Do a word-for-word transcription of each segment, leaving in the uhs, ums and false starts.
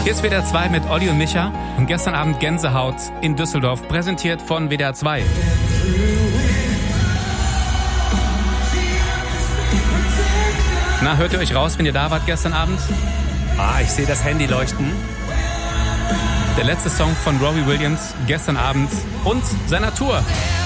Hier ist W D R zwei mit Olli und Micha und gestern Abend Gänsehaut in Düsseldorf, präsentiert von W D R zwei. Na, hört ihr euch raus, wenn ihr da wart gestern Abend? Ah, ich sehe das Handy leuchten. Der letzte Song von Robbie Williams gestern Abend und seiner Tour.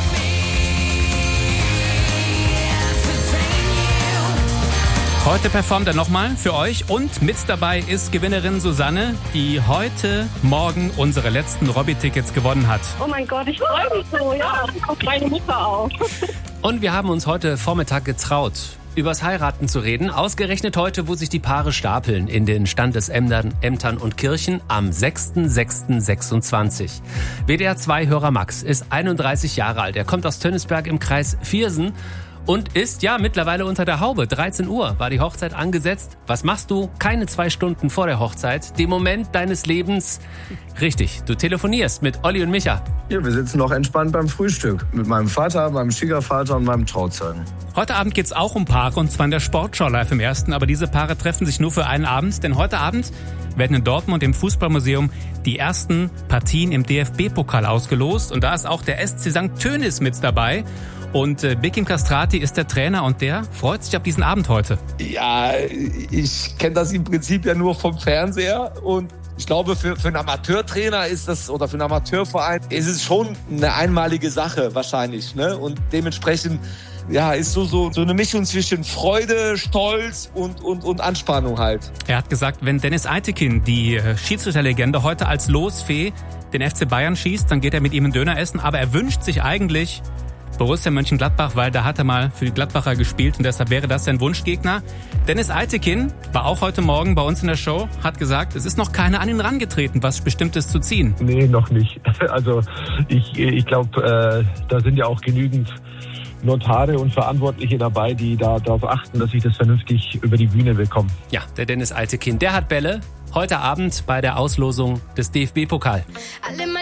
Heute performt er nochmal für euch und mit dabei ist Gewinnerin Susanne, die heute Morgen unsere letzten Robbie-Tickets gewonnen hat. Oh mein Gott, ich freue mich so, ja. Auf meine Mutter auch. Und wir haben uns heute Vormittag getraut, übers Heiraten zu reden. Ausgerechnet heute, wo sich die Paare stapeln in den Standesämtern Ämtern und Kirchen am sechster sechster sechsundzwanzig. W D R zwei-Hörer Max ist einunddreißig Jahre alt. Er kommt aus Tönnesberg im Kreis Viersen. Und ist ja mittlerweile unter der Haube. dreizehn Uhr war die Hochzeit angesetzt. Was machst du? Keine zwei Stunden vor der Hochzeit. Den Moment deines Lebens. Richtig, du telefonierst mit Olli und Micha. Ja, wir sitzen noch entspannt beim Frühstück. Mit meinem Vater, meinem Schwiegervater und meinem Trauzeugen. Heute Abend geht's auch um Paare und zwar in der Sportschau live im Ersten. Aber diese Paare treffen sich nur für einen Abend. Denn heute Abend werden in Dortmund im Fußballmuseum die ersten Partien im D F B-Pokal ausgelost. Und da ist auch der S C Sankt Tönis mit dabei. Und äh, Bekim Castrati ist der Trainer und der freut sich auf diesen Abend heute. Ja, ich kenne das im Prinzip ja nur vom Fernseher und ich glaube, für, für einen Amateurtrainer ist das, oder für einen Amateurverein, ist es schon eine einmalige Sache wahrscheinlich, ne? Und dementsprechend, ja, ist so, so, so eine Mischung zwischen Freude, Stolz und, und, und Anspannung halt. Er hat gesagt, wenn Dennis Eitekin, die äh, Schiedsrichterlegende, heute als Losfee den F C Bayern schießt, dann geht er mit ihm einen Döner essen, aber er wünscht sich eigentlich Borussia Mönchengladbach, weil da hat er mal für die Gladbacher gespielt und deshalb wäre das sein Wunschgegner. Dennis Eitekin war auch heute Morgen bei uns in der Show, hat gesagt, es ist noch keiner an ihn rangetreten, was Bestimmtes zu ziehen. Nee, noch nicht. Also ich, ich glaube, äh, da sind ja auch genügend Notare und Verantwortliche dabei, die da darauf achten, dass ich das vernünftig über die Bühne bekomme. Ja, der Dennis Eitekin, der hat Bälle heute Abend bei der Auslosung des D F B-Pokal.